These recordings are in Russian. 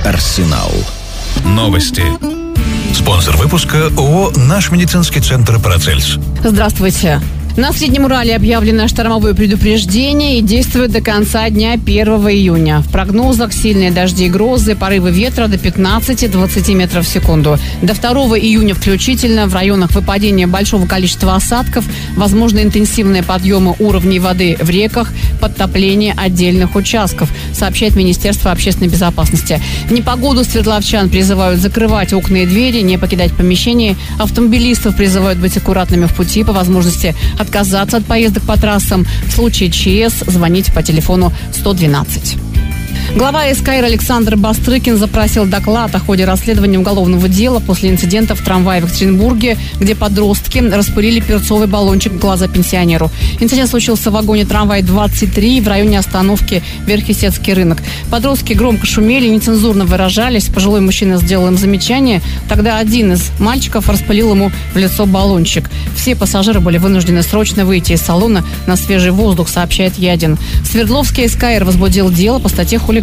Арсенал. Новости. Спонсор выпуска ООО «Наш медицинский центр Парацельс». Здравствуйте. На Среднем Урале объявлено штормовое предупреждение и действует до конца дня 1 июня. В прогнозах сильные дожди и грозы, порывы ветра до 15-20 метров в секунду. До 2 июня включительно в районах выпадения большого количества осадков, возможны интенсивные подъемы уровней воды в реках, подтопление отдельных участков, сообщает Министерство общественной безопасности. В непогоду свердловчан призывают закрывать окна и двери, не покидать помещения. Автомобилистов призывают быть аккуратными в пути, по возможности отказаться от поездок по трассам. В случае ЧС звоните по телефону 112. Глава СКР Александр Бастрыкин запросил доклад о ходе расследования уголовного дела после инцидента в трамвае в Екатеринбурге, где подростки распылили перцовый баллончик в глаза пенсионеру. Инцидент случился в вагоне трамвая 23 в районе остановки Верхесецкий рынок. Подростки громко шумели, нецензурно выражались. Пожилой мужчина сделал им замечание. Тогда один из мальчиков распылил ему в лицо баллончик. Все пассажиры были вынуждены срочно выйти из салона на свежий воздух, сообщает Ядин. Свердловский СКР возбудил дело по статье хулиганства.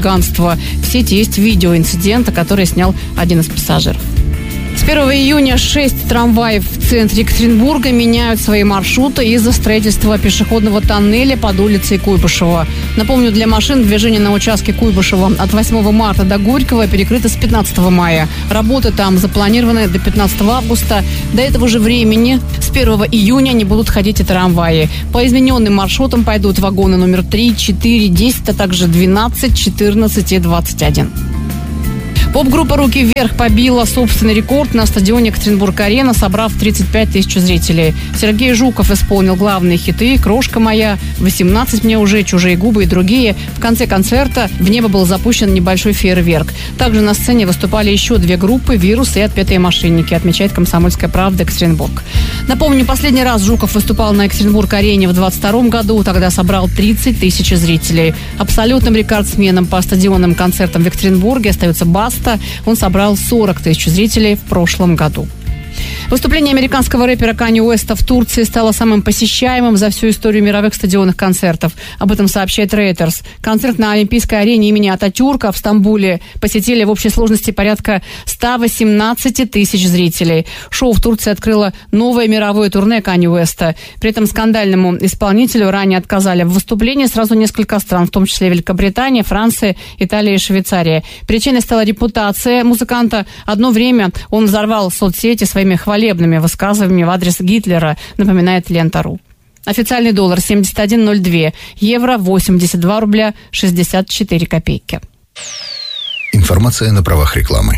В сети есть видео инцидента, который снял один из пассажиров. С 1 июня 6 трамваев в центре Екатеринбурга меняют свои маршруты из-за строительства пешеходного тоннеля под улицей Куйбышева. Напомню, для машин движение на участке Куйбышева от 8 марта до Горького перекрыто с 15 мая. Работы там запланированы до 15 августа. До этого же времени, с 1 июня, не будут ходить и трамваи. По измененным маршрутам пойдут вагоны номер 3, 4, 10, а также 12, 14 и 21. Поп-группа «Руки вверх» побила собственный рекорд на стадионе Екатеринбург-Арена, собрав 35 тысяч зрителей. Сергей Жуков исполнил главные хиты «Крошка моя», «18 мне уже», «Чужие губы» и другие. В конце концерта в небо был запущен небольшой фейерверк. Также на сцене выступали еще 2 группы «Вирус» и «Отпетые мошенники», отмечает «Комсомольская правда» Екатеринбург. Напомню, последний раз Жуков выступал на Екатеринбург-Арене в 22 году. Тогда собрал 30 тысяч зрителей. Абсолютным рекордсменом по стадионным концертам в Екатеринбурге остается «Баста». Он собрал 40 тысяч зрителей в прошлом году. Выступление американского рэпера Канье Уэста в Турции стало самым посещаемым за всю историю мировых стадионных концертов. Об этом сообщает Reuters. Концерт на Олимпийской арене имени Ататюрка в Стамбуле посетили в общей сложности порядка 118 тысяч зрителей. Шоу в Турции открыло новое мировое турне Канье Уэста. При этом скандальному исполнителю ранее отказали в выступлении сразу несколько стран, в том числе Великобритания, Франция, Италия и Швейцария. Причиной стала репутация музыканта. Одно время он взорвал соцсети своими хвалебными высказываниями в адрес Гитлера, напоминает Лента.ру. Официальный доллар 71.02, евро 82 рубля 64 копейки. Информация на правах рекламы.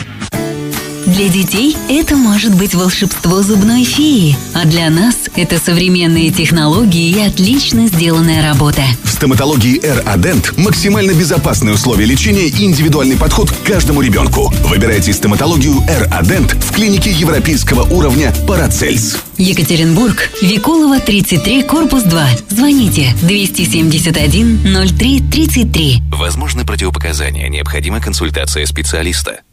Для детей это может быть волшебство зубной феи, а для нас это современные технологии и отлично сделанная работа. В стоматологии R-Adent максимально безопасные условия лечения и индивидуальный подход к каждому ребенку. Выбирайте стоматологию R-Adent в клинике европейского уровня Парацельс. Екатеринбург, Викулова, 33, корпус 2. Звоните 271 03 33. Возможны противопоказания, необходима консультация специалиста.